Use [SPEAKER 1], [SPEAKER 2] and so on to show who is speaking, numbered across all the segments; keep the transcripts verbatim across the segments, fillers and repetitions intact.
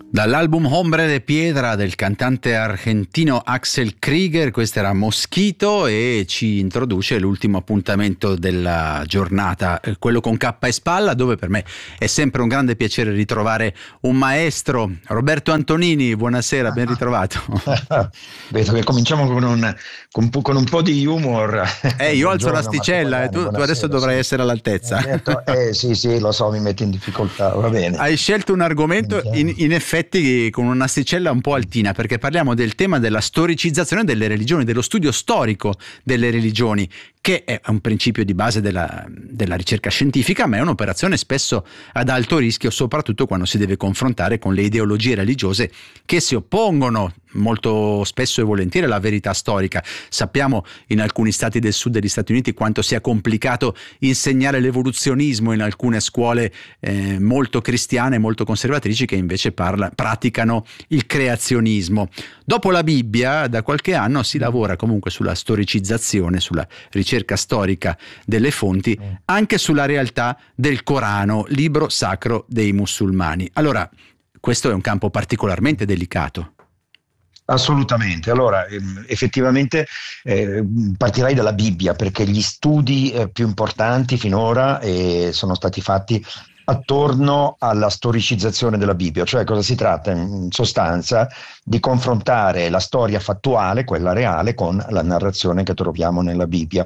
[SPEAKER 1] Dall'album Hombre de Piedra del cantante argentino Axel Krieger, questo era Mosquito, e ci introduce l'ultimo appuntamento della giornata, quello con K e Spalla, dove per me è sempre un grande piacere ritrovare un maestro. Roberto Antonini, buonasera, ben ritrovato.
[SPEAKER 2] Vedo che cominciamo con un, con, con un po' di humor.
[SPEAKER 1] Eh, io alzo l'asticella e tu, tu adesso dovrai sì. essere all'altezza.
[SPEAKER 2] Detto, eh sì sì, lo so, mi metti in difficoltà, va bene.
[SPEAKER 1] Hai scelto un argomento in, in effetti con un'asticella un po' altina, perché parliamo del tema della storicizzazione delle religioni, dello studio storico delle religioni, che è un principio di base della, della ricerca scientifica, ma è un'operazione spesso ad alto rischio, soprattutto quando si deve confrontare con le ideologie religiose che si oppongono molto spesso e volentieri alla verità storica. Sappiamo in alcuni stati del sud degli Stati Uniti quanto sia complicato insegnare l'evoluzionismo in alcune scuole eh, molto cristiane, molto conservatrici, che invece parla, praticano il creazionismo. Dopo la Bibbia, da qualche anno si lavora comunque sulla storicizzazione, sulla ricerca storica delle fonti, anche sulla realtà del Corano, libro sacro dei musulmani. Allora, questo è un campo particolarmente delicato.
[SPEAKER 2] Assolutamente, allora effettivamente eh, partirei dalla Bibbia, perché gli studi eh, più importanti finora eh, sono stati fatti attorno alla storicizzazione della Bibbia, cioè cosa si tratta in sostanza di confrontare la storia fattuale, quella reale, con la narrazione che troviamo nella Bibbia.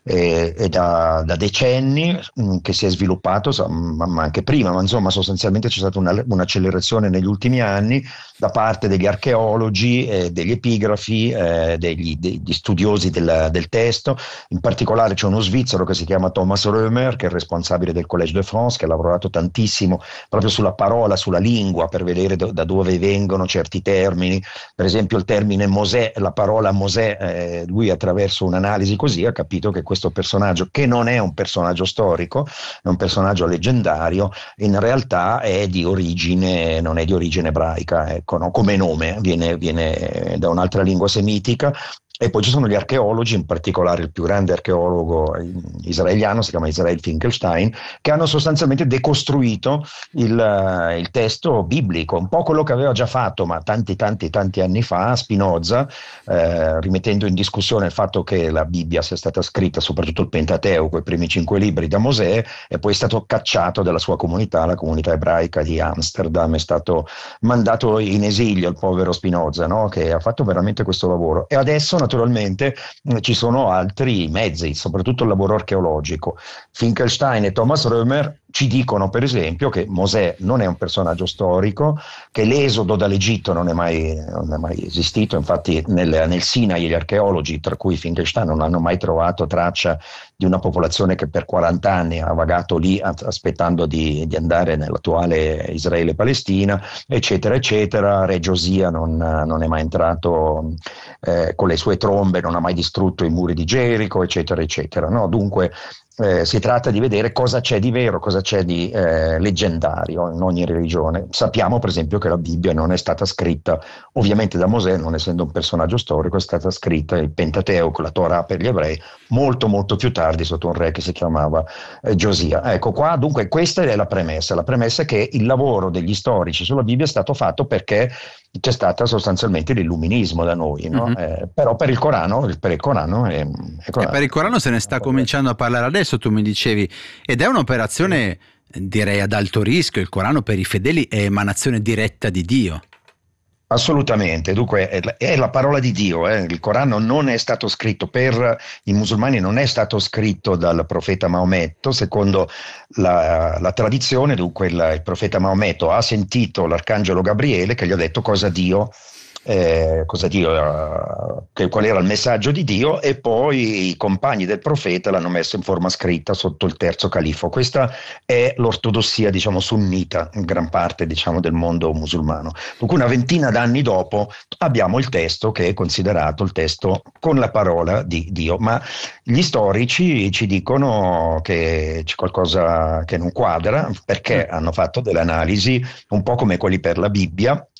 [SPEAKER 2] E, e da, da decenni mh, che si è sviluppato, ma, ma anche prima, ma insomma sostanzialmente c'è stata una, un'accelerazione negli ultimi anni da parte degli archeologi, eh, degli epigrafi, eh, degli, degli studiosi del, del testo. In particolare c'è uno svizzero che si chiama Thomas Römer, che è il responsabile del Collège de France, che ha lavorato tantissimo proprio sulla parola, sulla lingua, per vedere do, da dove vengono certi termini. Per esempio il termine Mosè, la parola Mosè, eh, lui attraverso un'analisi così ha capito che questo personaggio, che non è un personaggio storico, è un personaggio leggendario, in realtà è di origine, non è di origine ebraica, ecco, no? Come nome viene, viene da un'altra lingua semitica. E poi ci sono gli archeologi, in particolare il più grande archeologo israeliano, si chiama Israel Finkelstein, che hanno sostanzialmente decostruito il, il testo biblico, un po' quello che aveva già fatto, ma tanti tanti tanti anni fa, Spinoza, eh, rimettendo in discussione il fatto che la Bibbia sia stata scritta, soprattutto il Pentateuco, i primi cinque libri, da Mosè, e poi è stato cacciato dalla sua comunità, la comunità ebraica di Amsterdam, è stato mandato in esilio il povero Spinoza, no? Che ha fatto veramente questo lavoro. E adesso naturalmente ci sono altri mezzi, soprattutto il lavoro archeologico. Finkelstein e Thomas Römer ci dicono per esempio che Mosè non è un personaggio storico, che l'esodo dall'Egitto non è mai, non è mai esistito, infatti nel, nel Sinai gli archeologi, tra cui Finkelstein, non hanno mai trovato traccia di una popolazione che per quaranta anni ha vagato lì aspettando di, di andare nell'attuale Israele-Palestina, eccetera eccetera. Re Giosia non, non è mai entrato eh, con le sue trombe, non ha mai distrutto i muri di Gerico, eccetera eccetera, no? Dunque Eh, si tratta di vedere cosa c'è di vero, cosa c'è di eh, leggendario in ogni religione. Sappiamo per esempio che la Bibbia non è stata scritta ovviamente da Mosè, non essendo un personaggio storico, è stata scritta il Pentateuco, la Torah per gli ebrei, molto molto più tardi sotto un re che si chiamava eh, Giosia. Ecco qua, dunque questa è la premessa, la premessa è che il lavoro degli storici sulla Bibbia è stato fatto perché c'è stato sostanzialmente l'illuminismo da noi, no? Mm-hmm. Eh, però per il Corano, per il Corano, è, è Corano.
[SPEAKER 1] E per il Corano se ne sta cominciando a parlare adesso, tu mi dicevi, ed è un'operazione direi ad alto rischio. Il Corano per i fedeli è emanazione diretta di Dio.
[SPEAKER 2] Assolutamente, dunque è la, è la parola di Dio, eh. Il Corano non è stato scritto per i musulmani, non è stato scritto dal profeta Maometto, secondo la, la tradizione. Dunque il, il profeta Maometto ha sentito l'arcangelo Gabriele che gli ha detto cosa Dio Eh, cosa Dio, eh, che, qual era il messaggio di Dio, e poi i compagni del profeta l'hanno messo in forma scritta sotto il terzo califo. Questa è l'ortodossia, diciamo, sunnita in gran parte, diciamo, del mondo musulmano. Dunque una ventina d'anni dopo abbiamo il testo che è considerato il testo con la parola di Dio, ma gli storici ci dicono che c'è qualcosa che non quadra, perché hanno fatto delle analisi un po' come quelli per la Bibbia,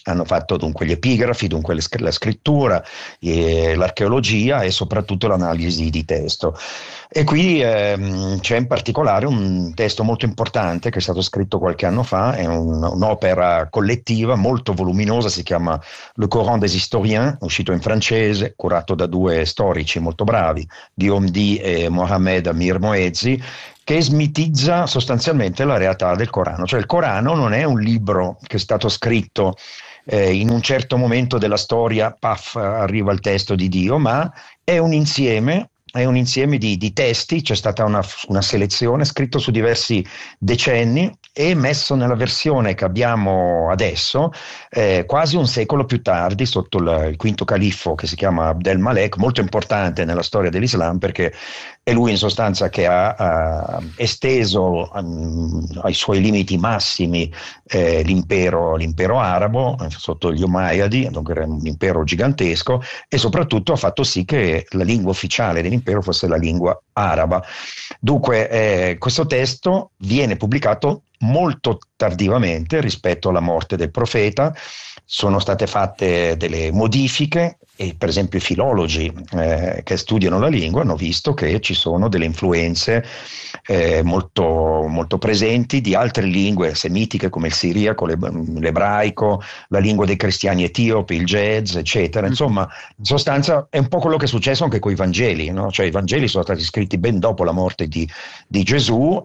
[SPEAKER 2] hanno fatto dunque gli epigrafi, dunque le, la scrittura, eh, l'archeologia e soprattutto l'analisi di testo. E qui ehm, c'è in particolare un testo molto importante che è stato scritto qualche anno fa, è un, un'opera collettiva molto voluminosa, si chiama Le Coran des Historiens, uscito in francese, curato da due storici molto bravi, Guillaume D. e Mohamed Amir Moezzi, che smitizza sostanzialmente la realtà del Corano. Cioè il Corano non è un libro che è stato scritto eh, in un certo momento della storia, paf, arriva il testo di Dio, ma è un insieme, è un insieme di, di testi, c'è stata una, una selezione, scritto su diversi decenni e messo nella versione che abbiamo adesso, eh, quasi un secolo più tardi, sotto il, il quinto califfo che si chiama Abd el-Malek, molto importante nella storia dell'Islam perché è lui in sostanza che ha, ha esteso um, ai suoi limiti massimi eh, l'impero, l'impero arabo sotto gli Umayyadi, dunque era un impero gigantesco, e soprattutto ha fatto sì che la lingua ufficiale dell'impero fosse la lingua araba. Dunque eh, questo testo viene pubblicato molto tardivamente rispetto alla morte del profeta, sono state fatte delle modifiche e per esempio i filologi eh, che studiano la lingua hanno visto che ci sono delle influenze eh, molto, molto presenti di altre lingue semitiche come il siriaco, l'ebraico, la lingua dei cristiani etiopi, il jazz, eccetera. Insomma, in sostanza è un po' quello che è successo anche con i Vangeli, no? Cioè i Vangeli sono stati scritti ben dopo la morte di, di Gesù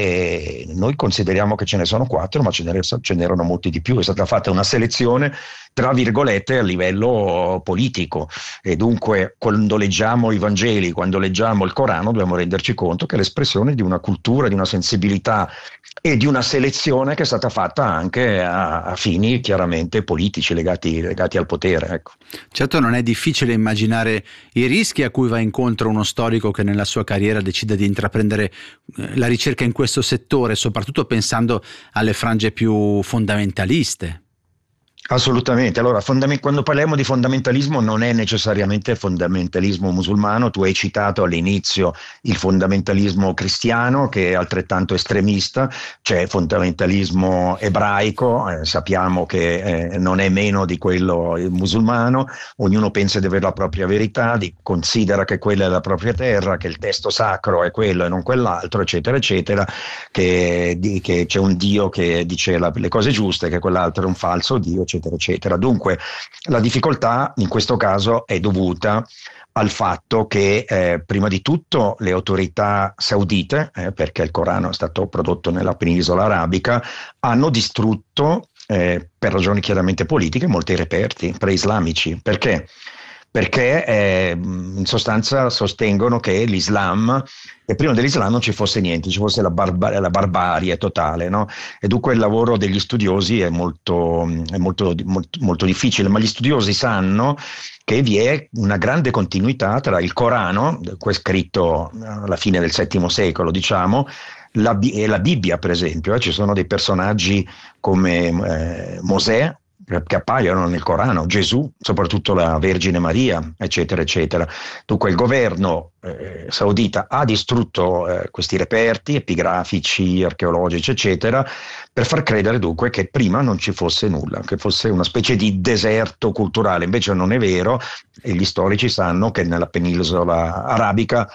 [SPEAKER 2] e noi consideriamo che ce ne sono quattro, ma ce n'erano molti di più. È stata fatta una selezione tra virgolette a livello politico e dunque quando leggiamo i Vangeli, quando leggiamo il Corano dobbiamo renderci conto che è l'espressione di una cultura, di una sensibilità e di una selezione che è stata fatta anche a, a fini chiaramente politici legati, legati al potere. Ecco.
[SPEAKER 1] Certo, non è difficile immaginare i rischi a cui va incontro uno storico che nella sua carriera decide di intraprendere la ricerca in questo settore, soprattutto pensando alle frange più fondamentaliste.
[SPEAKER 2] Assolutamente, allora fondament- quando parliamo di fondamentalismo non è necessariamente fondamentalismo musulmano, tu hai citato all'inizio il fondamentalismo cristiano che è altrettanto estremista, c'è fondamentalismo ebraico, eh, sappiamo che eh, non è meno di quello musulmano, ognuno pensa di avere la propria verità, di, considera che quella è la propria terra, che il testo sacro è quello e non quell'altro, eccetera, eccetera, che, di, che c'è un Dio che dice la, le cose giuste, che quell'altro è un falso Dio, eccetera. eccetera, eccetera. Dunque la difficoltà in questo caso è dovuta al fatto che eh, prima di tutto le autorità saudite, eh, perché il Corano è stato prodotto nella penisola arabica, hanno distrutto eh, per ragioni chiaramente politiche molti reperti preislamici. Perché? Perché eh, in sostanza sostengono che l'Islam, che prima dell'Islam non ci fosse niente, ci fosse la, barba- la barbarie totale, no? E dunque il lavoro degli studiosi è molto, è molto, molto, molto difficile, ma gli studiosi sanno che vi è una grande continuità tra il Corano, scritto alla fine del settimo secolo, diciamo, la, e la Bibbia, per esempio. Eh? Ci sono dei personaggi come eh, Mosè, che appaiono nel Corano, Gesù, soprattutto la Vergine Maria, eccetera, eccetera. Dunque il governo eh, saudita ha distrutto eh, questi reperti epigrafici, archeologici, eccetera, per far credere dunque che prima non ci fosse nulla, che fosse una specie di deserto culturale. Invece non è vero, e gli storici sanno che nella penisola arabica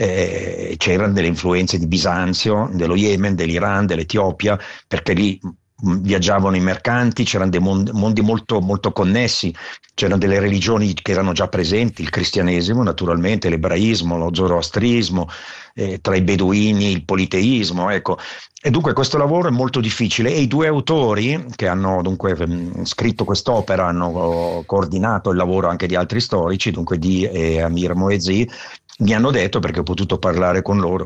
[SPEAKER 2] eh, c'erano delle influenze di Bisanzio, dello Yemen, dell'Iran, dell'Etiopia, perché lì viaggiavano i mercanti, c'erano dei mondi molto, molto connessi, c'erano delle religioni che erano già presenti, il cristianesimo naturalmente, l'ebraismo, lo zoroastrismo, eh, tra i beduini il politeismo, ecco. E dunque questo lavoro è molto difficile e i due autori che hanno dunque mh, scritto quest'opera hanno oh, coordinato il lavoro anche di altri storici, dunque di eh, Amir Moezzi, mi hanno detto, perché ho potuto parlare con loro,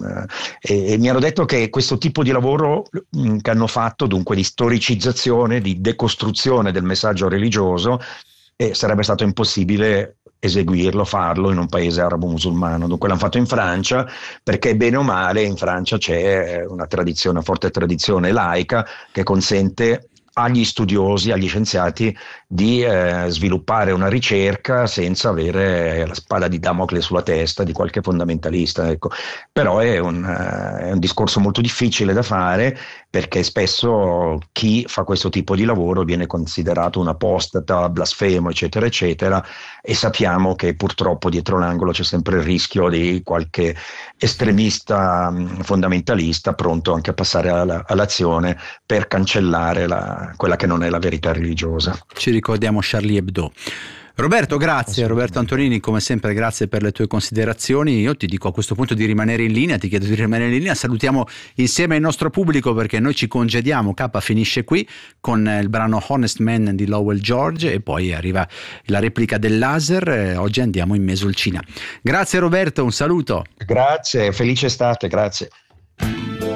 [SPEAKER 2] eh, e mi hanno detto che questo tipo di lavoro mh, che hanno fatto, dunque di storicizzazione, di decostruzione del messaggio religioso, eh, sarebbe stato impossibile eseguirlo, farlo in un paese arabo-musulmano. Dunque l'hanno fatto in Francia, perché bene o male in Francia c'è una tradizione, una forte tradizione laica che consente agli studiosi, agli scienziati di eh, sviluppare una ricerca senza avere la spada di Damocle sulla testa di qualche fondamentalista, ecco. Però è un, uh, è un discorso molto difficile da fare perché spesso chi fa questo tipo di lavoro viene considerato un apostata, blasfemo, eccetera, eccetera, e sappiamo che purtroppo dietro l'angolo c'è sempre il rischio di qualche estremista fondamentalista pronto anche a passare alla, all'azione per cancellare la, quella che non è la verità religiosa.
[SPEAKER 1] Ci ricordiamo Charlie Hebdo. Roberto, grazie. Roberto Antonini, come sempre grazie per le tue considerazioni. Io ti dico a questo punto di rimanere in linea, ti chiedo di rimanere in linea, salutiamo insieme il nostro pubblico perché noi ci congediamo, K finisce qui con il brano Honest Man di Lowell George e poi arriva la replica del laser, oggi andiamo in Mesolcina. Grazie Roberto, un saluto.
[SPEAKER 2] Grazie, felice estate, grazie.